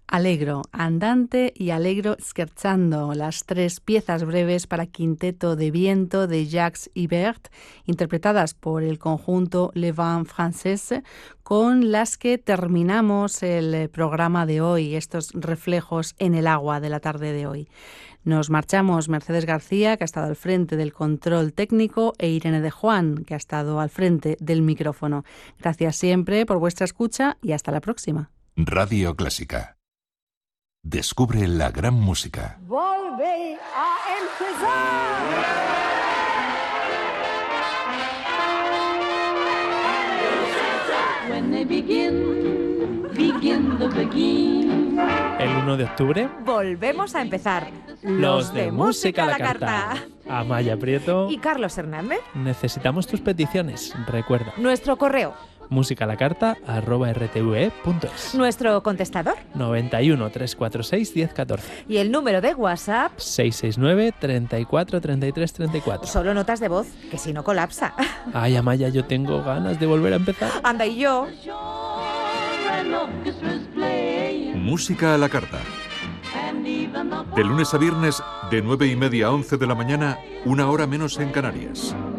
Allegro andante y Allegro scherzando, las tres piezas breves para quinteto de viento de Jacques Ibert, interpretadas por el conjunto Le Vent Français, con las que terminamos el programa de hoy, estos reflejos en el agua de la tarde de hoy. Nos marchamos Mercedes García, que ha estado al frente del control técnico, e Irene de Juan, que ha estado al frente del micrófono. Gracias siempre por vuestra escucha y hasta la próxima. Radio Clásica. Descubre la gran música. Volve a empezar. When they begin the begin. El 1 de octubre volvemos a empezar. Los de Música a la Carta. Amaya Prieto y Carlos Hernández. Necesitamos tus peticiones. Recuerda. Nuestro correo. musicalacarta@rtve.es. Nuestro contestador. 91 346 1014. Y el número de WhatsApp. 669 34 33 34. Solo notas de voz, que si no colapsa. Ay, Amaya, yo tengo ganas de volver a empezar. Anda, y yo. Música a la Carta. De lunes a viernes, de 9:30 a 11 de la mañana, 1 hora menos en Canarias.